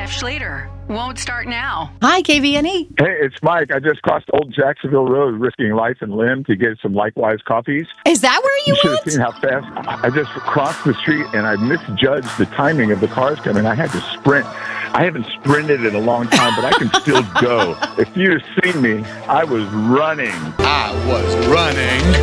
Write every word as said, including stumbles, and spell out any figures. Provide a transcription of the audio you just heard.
Jeff Schlueter. Won't start now. Hi, K V N E. Hey, it's Mike. I just crossed Old Jacksonville Road, risking life and limb to get some Likewise coffees. Is that where you, You should went? have seen how fast I just crossed the street, and I misjudged the timing of the cars coming. I had to sprint. I haven't sprinted in a long time, but I can still go. If you'd have seen me, I was running. I was running.